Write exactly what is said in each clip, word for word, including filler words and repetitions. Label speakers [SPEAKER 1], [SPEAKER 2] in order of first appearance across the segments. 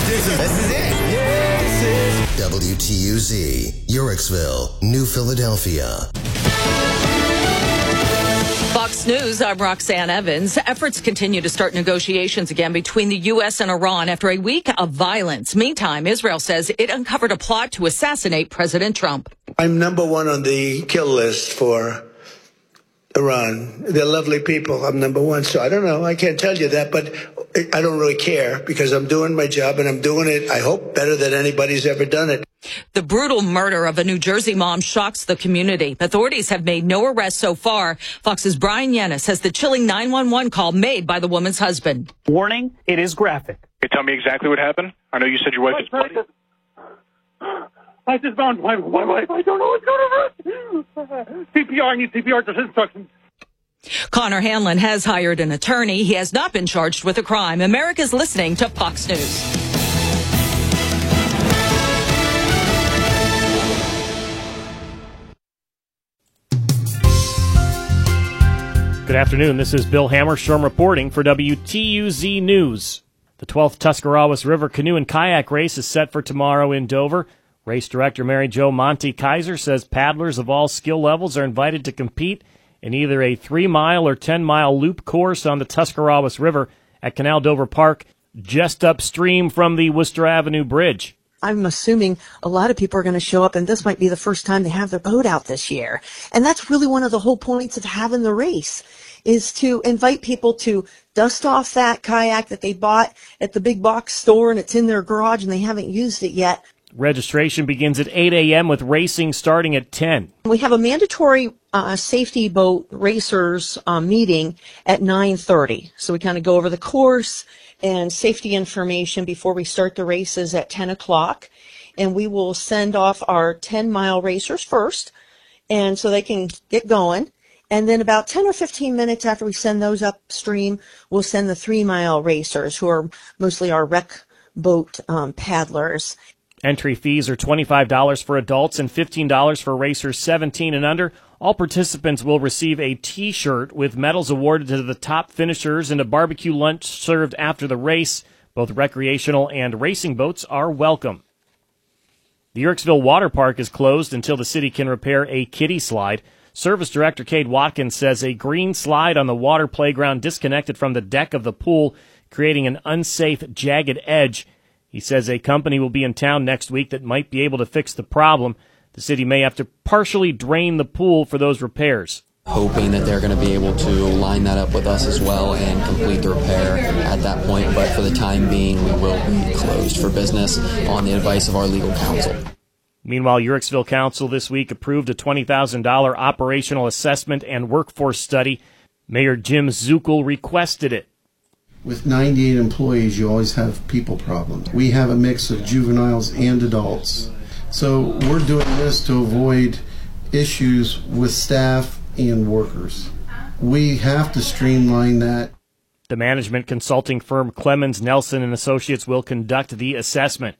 [SPEAKER 1] This is, this is it. Yeah, this is W T U Z, Uhrichsville, New Philadelphia.
[SPEAKER 2] Fox News, I'm Roxanne Evans. Efforts continue to start negotiations again between the U S and Iran after a week of violence. Meantime, Israel says it uncovered a plot to assassinate President Trump.
[SPEAKER 3] I'm number one on the kill list for Iran. They're lovely people. I'm number one. So I don't know. I can't tell you that, but I don't really care because I'm doing my job and I'm doing it, I hope, better than anybody's ever done it.
[SPEAKER 2] The brutal murder of a New Jersey mom shocks the community. Authorities have made no arrests so far. Fox's Brian Yennis has the chilling nine one one call made by the woman's husband.
[SPEAKER 4] Warning, it is graphic.
[SPEAKER 5] Can you tell me exactly what happened? I know you said your wife is bloody.
[SPEAKER 4] I just found my, my wife. I don't know what's going on. C P R, I need C P R just instructions.
[SPEAKER 2] Connor Hanlon has hired an attorney. He has not been charged with a crime. America's listening to Fox News.
[SPEAKER 6] Good afternoon. This is Bill Hammerstrom reporting for W T U Z News. The twelfth Tuscarawas River Canoe and Kayak Race is set for tomorrow in Dover. Race director Mary Jo Monty Kaiser says paddlers of all skill levels are invited to compete in either a three-mile or ten-mile loop course on the Tuscarawas River at Canal Dover Park, just upstream from the Worcester Avenue Bridge.
[SPEAKER 7] I'm assuming a lot of people are going to show up, and this might be the first time they have their boat out this year. And that's really one of the whole points of having the race, is to invite people to dust off that kayak that they bought at the big box store, and it's in their garage, and they haven't used it yet.
[SPEAKER 6] Registration begins at eight a.m. with racing starting at ten.
[SPEAKER 7] We have a mandatory uh, safety boat racers uh, meeting at nine thirty. So we kind of go over the course and safety information before we start the races at ten o'clock. And we will send off our ten-mile racers first, and so they can get going. And then about ten or fifteen minutes after we send those upstream, we'll send the three-mile racers, who are mostly our rec boat um, paddlers.
[SPEAKER 6] Entry fees are twenty-five dollars for adults and fifteen dollars for racers seventeen and under. All participants will receive a T-shirt with medals awarded to the top finishers and a barbecue lunch served after the race. Both recreational and racing boats are welcome. The Uhrichsville Water Park is closed until the city can repair a kiddie slide. Service Director Cade Watkins says a green slide on the water playground disconnected from the deck of the pool, creating an unsafe, jagged edge. He says a company will be in town next week that might be able to fix the problem. The city may have to partially drain the pool for those repairs.
[SPEAKER 8] Hoping that they're going to be able to line that up with us as well and complete the repair at that point. But for the time being, we will be closed for business on the advice of our legal counsel.
[SPEAKER 6] Meanwhile, Uhrichsville Council this week approved a twenty thousand dollars operational assessment and workforce study. Mayor Jim Zuckel requested it.
[SPEAKER 9] With ninety-eight employees, you always have people problems. We have a mix of juveniles and adults. So we're doing this to avoid issues with staff and workers. We have to streamline that.
[SPEAKER 6] The management consulting firm Clemens Nelson and Associates will conduct the assessment.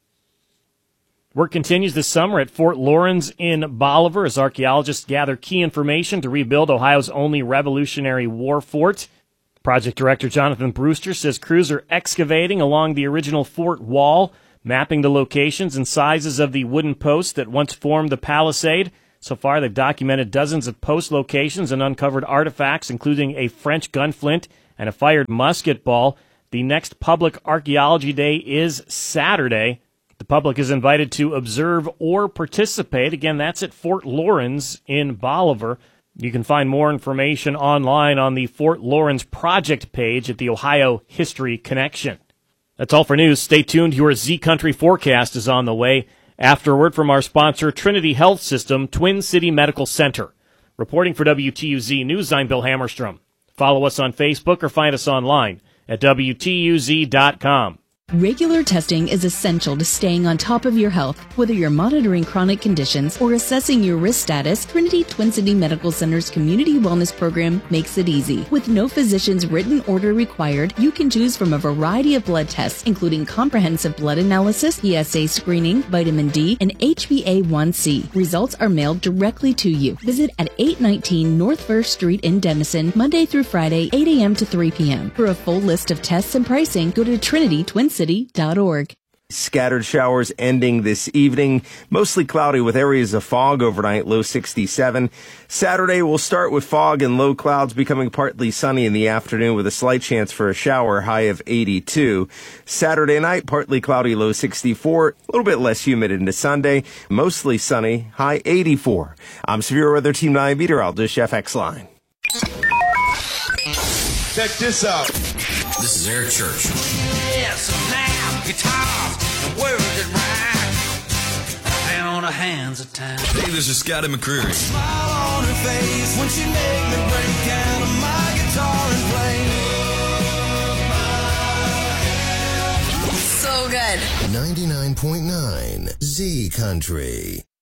[SPEAKER 6] Work continues this summer at Fort Lawrence in Bolivar as archaeologists gather key information to rebuild Ohio's only Revolutionary War fort. Project Director Jonathan Brewster says crews are excavating along the original fort wall, mapping the locations and sizes of the wooden posts that once formed the palisade. So far, they've documented dozens of post locations and uncovered artifacts, including a French gunflint and a fired musket ball. The next public archaeology day is Saturday. The public is invited to observe or participate. Again, that's at Fort Lawrence in Bolivar. You can find more information online on the Fort Lawrence Project page at the Ohio History Connection. That's all for news. Stay tuned. Your Z Country forecast is on the way. After a word from our sponsor, Trinity Health System, Twin City Medical Center. Reporting for W T U Z News, I'm Bill Hammerstrom. Follow us on Facebook or find us online at W T U Z dot com.
[SPEAKER 10] Regular testing is essential to staying on top of your health. Whether you're monitoring chronic conditions or assessing your risk status, Trinity Twin City Medical Center's Community Wellness Program makes it easy. With no physician's written order required, you can choose from a variety of blood tests, including comprehensive blood analysis, P S A screening, vitamin D, and H b A one c. Results are mailed directly to you. Visit at eight nineteen North First Street in Denison, Monday through Friday, eight a.m. to three p.m. For a full list of tests and pricing, go to Trinity Twin City city dot org.
[SPEAKER 11] Scattered showers ending this evening. Mostly cloudy with areas of fog overnight, low sixty-seven. Saturday will start with fog and low clouds, becoming partly sunny in the afternoon with a slight chance for a shower, high of eighty-two. Saturday night, partly cloudy, low sixty-four. A little bit less humid into Sunday. Mostly sunny, high eighty-four. I'm Severe Weather Team nine meteorologist Jeff Exline.
[SPEAKER 12] Check this out.
[SPEAKER 1] This is Eric Church.
[SPEAKER 13] Yes, now, guitars, and words that rhyme. Down the hands of time.
[SPEAKER 12] Hey, this is Scotty McCreery.
[SPEAKER 13] Smile on her face when she make me break out of my guitar and play.
[SPEAKER 1] So good. ninety-nine point nine Z Country.